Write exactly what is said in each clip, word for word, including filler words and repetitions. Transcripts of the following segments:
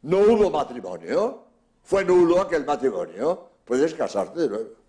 no hubo matrimonio, fue nulo aquel matrimonio, puedes casarte de nuevo.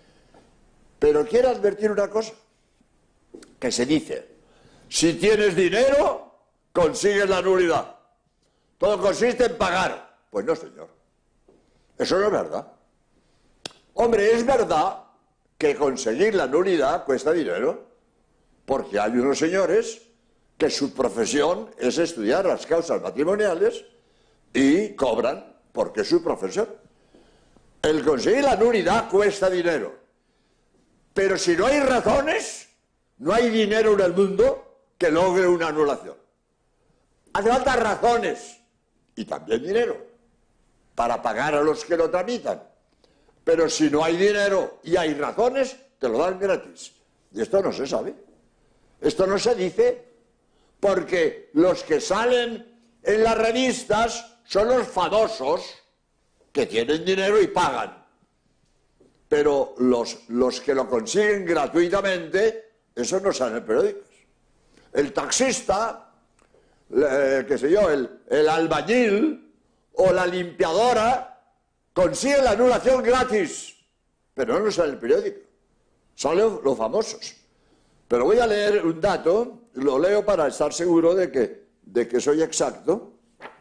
Pero quiero advertir una cosa, que se dice, si tienes dinero, consigues la nulidad. Todo consiste en pagar. Pues no, señor. Eso no es verdad. Hombre, es verdad que conseguir la nulidad cuesta dinero, porque hay unos señores que su profesión es estudiar las causas matrimoniales y cobran, porque es su profesión. El conseguir la nulidad cuesta dinero, pero si no hay razones, no hay dinero en el mundo que logre una anulación. Hace falta razones y también dinero para pagar a los que lo tramitan. Pero si no hay dinero y hay razones, te lo dan gratis. Y esto no se sabe. Esto no se dice porque los que salen en las revistas son los famosos que tienen dinero y pagan. Pero los, los que lo consiguen gratuitamente, eso no sale en periódicos. El taxista, eh, qué sé yo, el, el albañil o la limpiadora consigue la anulación gratis, pero no sale en el periódico, salen los famosos. Pero voy a leer un dato, lo leo para estar seguro de que, de que soy exacto.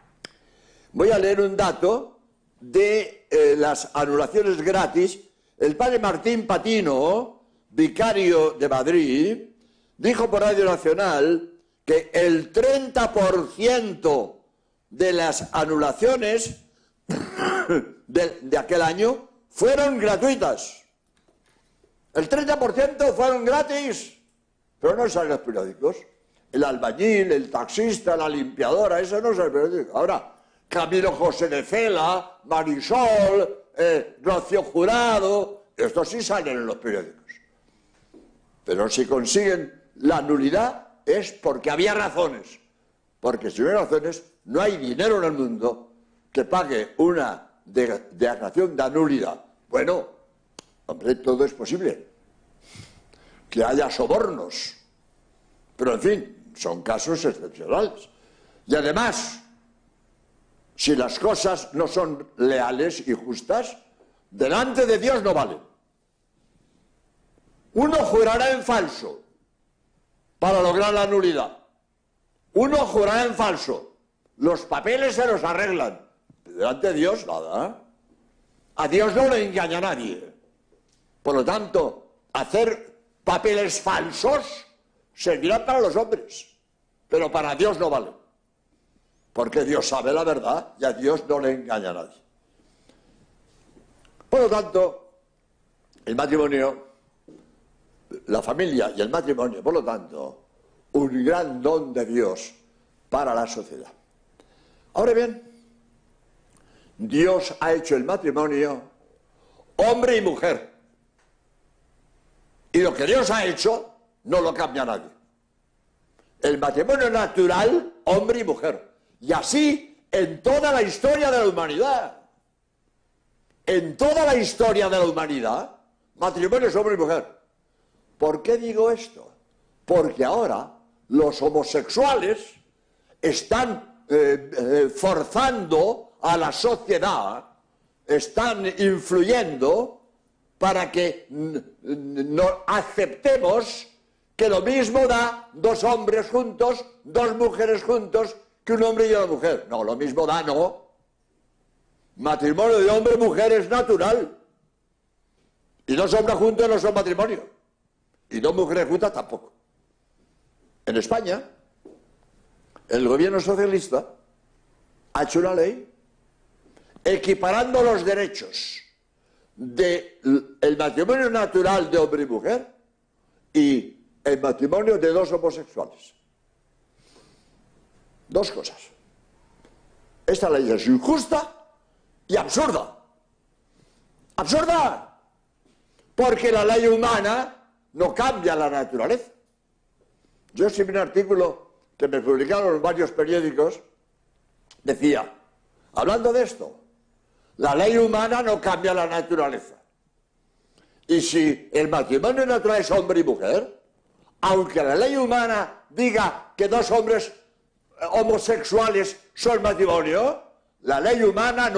Voy a leer un dato de eh, las anulaciones gratis. El padre Martín Patino, vicario de Madrid, dijo por Radio Nacional que el treinta por ciento de las anulaciones de, de aquel año fueron gratuitas. El treinta por ciento fueron gratis, pero no salen los periódicos. El albañil, el taxista, la limpiadora, eso no sale en los periódicos. Ahora, Camilo José de Cela, Marisol, eh, Rocío Jurado, estos sí salen en los periódicos. Pero si consiguen la nulidad es porque había razones. Porque si no hay razones, no hay dinero en el mundo que pague una declaración de nulidad. Bueno, hombre, todo es posible. Que haya sobornos. Pero, en fin, son casos excepcionales. Y además, si las cosas no son leales y justas, delante de Dios no valen. Uno jurará en falso para lograr la nulidad. Uno jurará en falso. Los papeles se los arreglan. Delante de Dios, nada. A Dios no le engaña a nadie. Por lo tanto, hacer papeles falsos servirá para los hombres, pero para Dios no vale. Porque Dios sabe la verdad y a Dios no le engaña a nadie. Por lo tanto, el matrimonio, la familia y el matrimonio, por lo tanto, un gran don de Dios para la sociedad. Ahora bien, Dios ha hecho el matrimonio hombre y mujer. Y lo que Dios ha hecho no lo cambia nadie. El matrimonio natural, hombre y mujer. Y así en toda la historia de la humanidad. En toda la historia de la humanidad, matrimonio es hombre y mujer. ¿Por qué digo esto? Porque ahora los homosexuales están eh, eh, forzando a la sociedad, están influyendo para que no aceptemos que lo mismo da dos hombres juntos, dos mujeres juntos, que un hombre y una mujer. No, lo mismo da, no. Matrimonio de hombre y mujer es natural. Y dos hombres juntos no son matrimonio. Y dos mujeres juntas tampoco. En España, el gobierno socialista ha hecho una ley equiparando los derechos del matrimonio natural de hombre y mujer y el matrimonio de dos homosexuales. Dos cosas. Esta ley es injusta y absurda. ¡Absurda! Porque la ley humana no cambia la naturaleza. Yo escribí un artículo que me publicaron en varios periódicos, decía, hablando de esto, la ley humana no cambia la naturaleza. Y si el matrimonio natural es hombre y mujer, aunque la ley humana diga que dos hombres homosexuales son matrimonio, La ley humana no